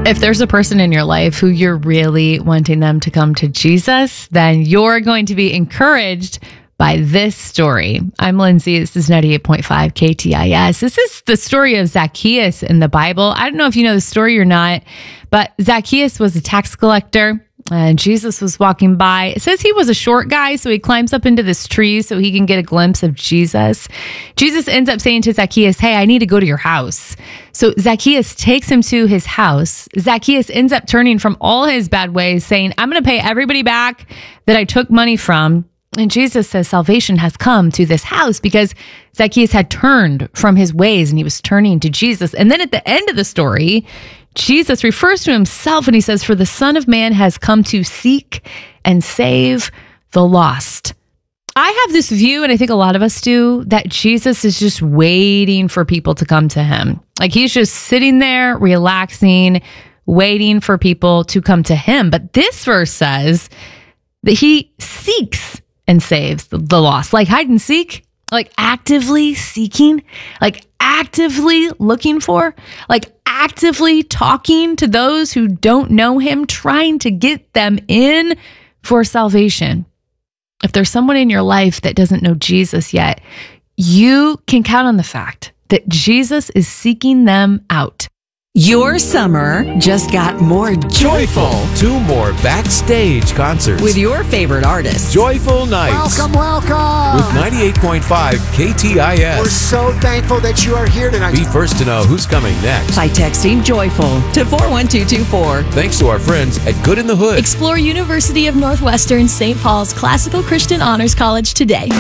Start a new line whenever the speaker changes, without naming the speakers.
If there's a person in your life who you're really wanting them to come to Jesus, then you're going to be encouraged by this story. I'm Lindsay. This is 98.5 KTIS. This is the story of Zacchaeus in the Bible. I don't know if you know the story or not, but Zacchaeus was a tax collector. And Jesus was walking by. It says he was a short guy, so he climbs up into this tree so he can get a glimpse of Jesus. Jesus ends up saying to Zacchaeus, "Hey, I need to go to your house." So Zacchaeus takes him to his house. Zacchaeus ends up turning from all his bad ways, saying, "I'm going to pay everybody back that I took money from." And Jesus says salvation has come to this house because Zacchaeus had turned from his ways and he was turning to Jesus. And then at the end of the story, Jesus refers to himself and he says, "For the Son of Man has come to seek and save the lost." I have this view, and I think a lot of us do, that Jesus is just waiting for people to come to him. Like he's just sitting there, relaxing, waiting for people to come to him. But this verse says that he seeks and saves the lost, like hide and seek, like actively seeking, like actively looking for, like actively talking to those who don't know him, trying to get them in for salvation. If there's someone in your life that doesn't know Jesus yet, you can count on the fact that Jesus is seeking them out.
Your summer just got more joyful.
2 more backstage concerts
With your favorite artists.
Joyful Nights
Welcome.
with 98.5 KTIS.
We're so thankful that you are here tonight.
Be first to know who's coming next.
By texting joyful to 41224.
Thanks to our friends at Good in the Hood.
Explore University of Northwestern St. Paul's Classical Christian Honors College today.